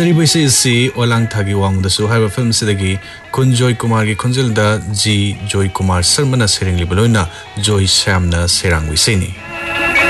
ताजरी से इसी ओलांग थागी वांग दसु हाइबा फिल्म सिदगी कुन जॉय कुमार की खुंजल दा जी जॉय कुमार शर्मा ना सेरिंग लिबलोइना जॉय श्याम ना सेरांग विसेनी